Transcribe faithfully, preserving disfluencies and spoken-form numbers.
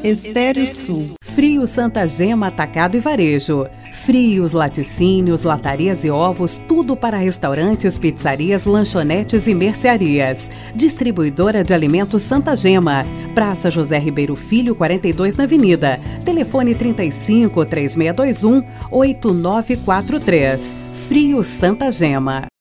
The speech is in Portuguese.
Estéreo Sul. Frio Santa Gema Atacado e Varejo. Frios, laticínios, latarias e ovos, tudo para restaurantes, pizzarias, lanchonetes e mercearias. Distribuidora de alimentos Santa Gema. Praça José Ribeiro Filho, quarenta e dois na Avenida. Telefone trinta e cinco, três seis dois um, oito nove quatro três. Frio Santa Gema.